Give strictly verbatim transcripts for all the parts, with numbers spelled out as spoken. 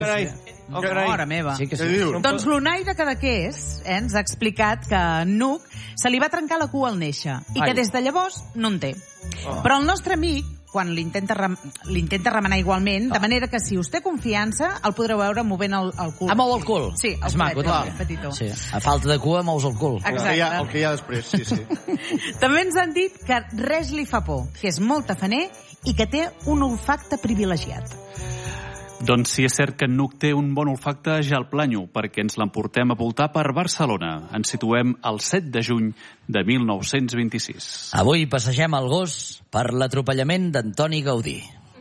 Carai. Oh, carai. Mare meva. Sí que sí. Doncs l'Onaire Cadaqués eh, ens ha explicat que a Nuc se li va trencar la cua al néixer i que Ai. des de llavors no en té. Oh. Però el nostre amic, quan l'intenta rem l'intenta remenar igualment, de manera que si us té confiança, el podreu veure movent el, el cul. Ah, mou el cul? Sí, el És maco, culet, també. petitó. Sí. A falta de cua, mous el cul. Exacte. El que, hi ha, el que hi ha després, sí, sí. També ens han dit que res li fa por, que és molt tafaner i que té un olfacte privilegiat. Doncs sí, és cert que Nuc té un bon olfacte ja al Planyo, perquè ens l'emportem a voltar per Barcelona. Ens situem el set de juny de mil nou-cents vint-i-sis. Avui passegem el gos per l'atropellament d'Antoni Gaudí.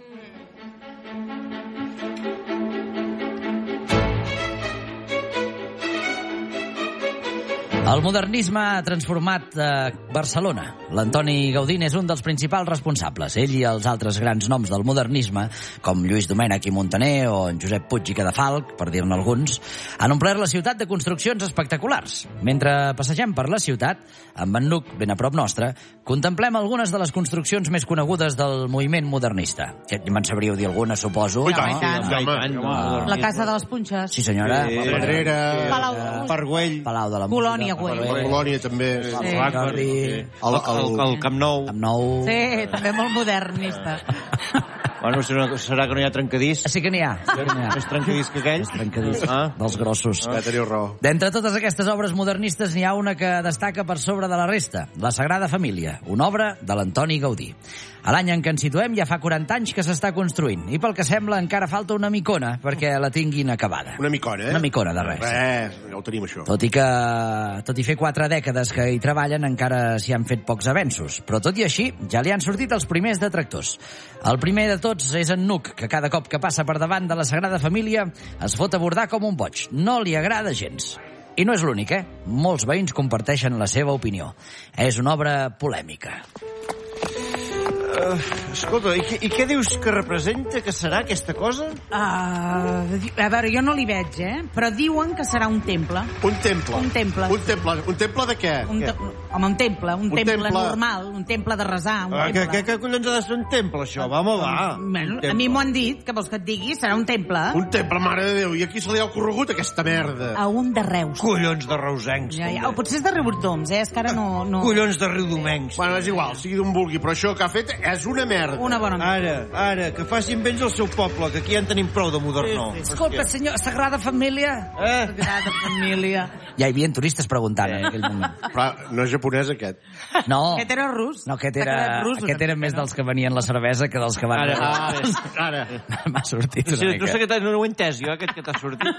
El modernisme ha transformat eh, Barcelona. L'Antoni Gaudí és un dels principals responsables. Ell i els altres grans noms del modernisme, com Lluís Domènech i Muntaner o en Josep Puig i Cadafalch, per dir-ne alguns, han omplert la ciutat de construccions espectaculars. Mentre passegem per la ciutat, amb en Nuc, ben a prop nostre, contemplem algunes de les construccions més conegudes del moviment modernista. Que me'n sabríeu dir alguna, suposo. I tant, i tant. Ja, home, home. La Casa de les Punxes. Sí, senyora. Sí. Pedrera, Palau de Pargüell, Palau de la Colònia, Música, Güell. la Colònia també. Sí. Jordi, El, el, el Camp Nou. Camp Nou. Sí, també molt modernista. Bueno, serà, serà que no hi ha trencadís? Sí que n'hi ha. Sí que n'hi ha. Més trencadís que aquell? Trencadís Ah. dels grossos. Ja teniu raó. D'entre totes aquestes obres modernistes n'hi ha una que destaca per sobre de la resta, la Sagrada Família, una obra de l'Antoni Gaudí. A l'any en què ens situem ja fa quaranta anys que s'està construint i pel que sembla encara falta una micona perquè la tinguin acabada. Una micona, eh? Una micona de res. Res, ja ho tenim, això. Tot i que, tot i fer quatre dècades que hi treballen, encara s'hi han fet pocs avenços. Però tot i així, ja li han sortit els primers detractors. El primer de tots és en Nuc, que cada cop que passa per davant de la Sagrada Família es fot abordar com un boig. No li agrada gens. I no és l'únic, eh? Molts veïns comparteixen la seva opinió. És una obra polèmica. Uh, escolta, i, i què dius que representa, que serà aquesta cosa? Uh, a veure, jo no li veig, eh? Però diuen que serà un temple. Un temple. Un temple. Un temple, un temple de què? Un te home, un temple, un, Un temple, temple. normal, un temple de resar. Un Ah, què, temple. què, què collons ha de ser un temple, això? Va, home, va. Bueno, Un a mi temple. m'ho han dit, que vols que et digui, serà un temple. Un temple, mare de Déu. I aquí se li ha ocorregut aquesta merda. A un de Reus. Collons de reusencs, Ja, ja. O també. potser és de Riudoms, eh? És que ara no... no... Collons de riudomencs. Bueno, és igual, sigui d'on vulgui, però això que ha fet és una merda. Una bona merda. Ara, ara, que facin vells el seu poble, que aquí ja en tenim prou de modernó. Sí, sí. Escolta, senyor, Sagrada Família... Eh? Sagrada Família. Ja hi havia turistes preguntant en aquell moment. Però no és japonès, aquest. No, Aquest era rus. no aquest T'ha era, quedat rus, aquest era una més mica, dels que venien la cervesa que dels que van... Ara, ara, ara. M'ha sortit No una sé, no mica. sé què t'ha- no ho he entès, jo, aquest que t'ha sortit.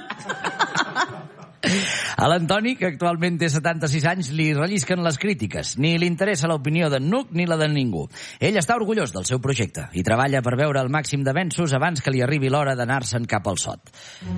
A l'Antoni, que actualment té setanta-sis anys, li rellisquen les crítiques. Ni li interessa l'opinió d'en Nuc ni la de ningú. Ell està orgullós del seu projecte i treballa per veure el màxim d'avenços abans que li arribi l'hora d'anar-se'n cap al sot.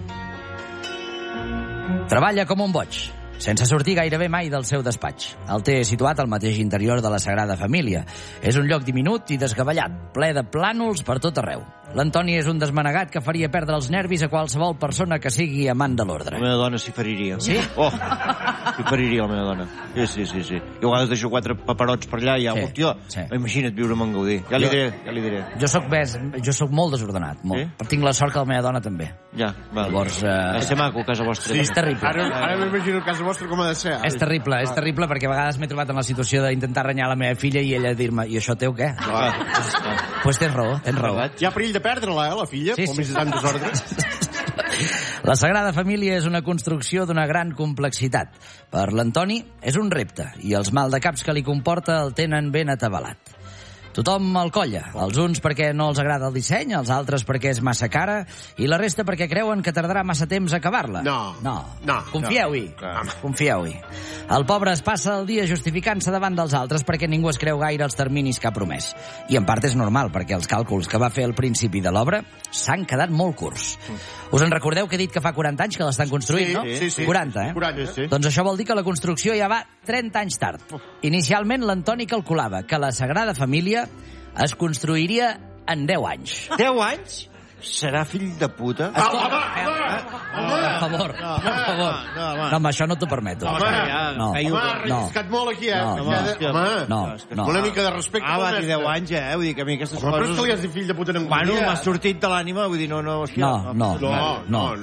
Treballa com un boig, sense sortir gairebé mai del seu despatx. El té situat al mateix interior de la Sagrada Família. És un lloc diminut i desgavellat, ple de plànols per tot arreu. L'Antoni és un desmanegat que faria perdre els nervis a qualsevol persona que sigui amant de l'ordre. La meva dona s'hi feriria. Sí? Oh, s'hi feriria la meva dona. Sí, sí, sí, sí. I a vegades deixo quatre paperots per allà i ja, Sí, hòstia, sí. imagina't viure amb en Gaudí. Ja li Jo- diré, ja li diré. Jo sóc més, jo sóc molt desordenat, molt. Sí? Però tinc la sort que la meva dona també. Ja, val. Llavors, eh, Ha de ser maco, a casa vostra. és terrible. Ara, ara m'imagino a casa vostra com ha de ser. És terrible, és terrible perquè a vegades m'he trobat en la situació d'intentar renyar la meva filla i ella dir-me, i això teu què? Ah, Doncs pues tens raó, tens raó. Hi ha perill de perdre-la, eh, la filla, Sí, com sí. és de tant desordre. La Sagrada Família és una construcció d'una gran complexitat. Per l'Antoni és un repte i els maldecaps que li comporta el tenen ben atabalat. Tothom el colla, els uns perquè no els agrada el disseny, els altres perquè és massa cara i la resta perquè creuen que tardarà massa temps a acabar-la. No. No. No. Confieu-hi. No. Clar. Confieu-hi. El pobre es passa el dia justificant-se davant dels altres perquè ningú es creu gaire els terminis que ha promès. I en part és normal, perquè els càlculs que va fer al principi de l'obra s'han quedat molt curts. Us en recordeu que he dit que fa quaranta anys que l'estan construint, Sí, no? sí, sí. quaranta, eh? quaranta, sí. Doncs això vol dir que la construcció ja va trenta anys tard. Inicialment l'Antoni calculava que la Sagrada Família es construiria en deu anys. deu anys? serà fill de puta? Ah, home, home, No, per favor, No, per favor. no, no, home. No, home, això no t'ho permeto. Home, no. home, no. ha relliscat molt aquí, eh? No, Home, no. home, No, no. una mica de respecte. Ah, va, pel té mestre. deu anys, eh? Vull dir que a mi aquestes Home, però és coses... que li has dit fill de puta en un Bueno, dia. m'ha sortit de l'ànima, vull dir, no, no... Hòstia, No, no, No, no, no.